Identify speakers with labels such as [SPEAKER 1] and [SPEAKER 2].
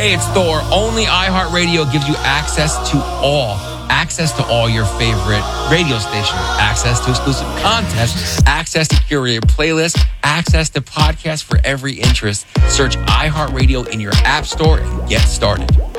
[SPEAKER 1] Hey, it's Thor. Only iHeartRadio gives you access to all your favorite radio stations, access to exclusive content, access to curated playlists, access to podcasts for every interest. Search iHeartRadio in your app store and get started.